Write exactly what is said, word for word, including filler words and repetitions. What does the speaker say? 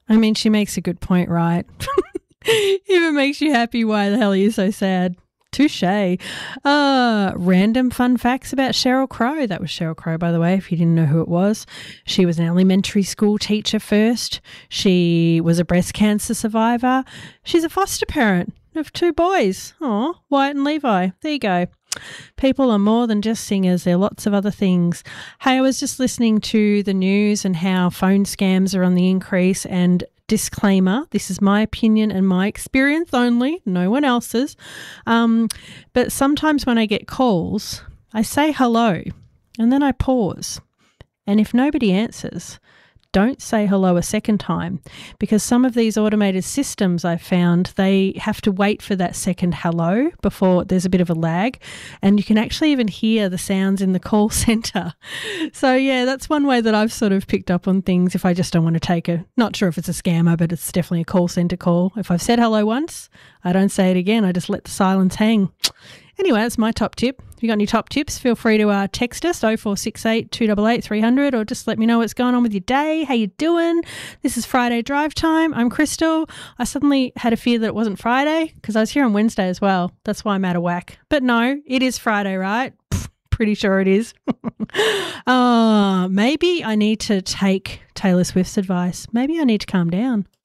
I mean, she makes a good point, right? If it makes you happy, why the hell are you so sad? Touche. Uh, random fun facts about Sheryl Crow. That was Sheryl Crow, by the way, if you didn't know who it was. She was an elementary school teacher first. She was a breast cancer survivor. She's a foster parent of two boys. Oh, Wyatt and Levi. There you go. People are more than just singers. There are lots of other things. Hey, I was just listening to the news and how phone scams are on the increase, and disclaimer, this is my opinion and my experience only, no one else's. Um, but sometimes when I get calls, I say hello and then I pause. And if nobody answers, don't say hello a second time, because some of these automated systems I've found, they have to wait for that second hello before there's a bit of a lag, and you can actually even hear the sounds in the call centre. So, yeah, that's one way that I've sort of picked up on things if I just don't want to take a, not sure if it's a scammer, but it's definitely a call centre call. If I've said hello once, I don't say it again. I just let the silence hang. Anyway, that's my top tip. If you got any top tips, feel free to uh, text us oh four six eight, two eight eight, three hundred, or just let me know what's going on with your day. How you doing? This is Friday Drive Time. I'm Crystal. I suddenly had a fear that it wasn't Friday because I was here on Wednesday as well. That's why I'm out of whack. But no, it is Friday, right? Pff, pretty sure it is. uh, maybe I need to take Taylor Swift's advice. Maybe I need to calm down.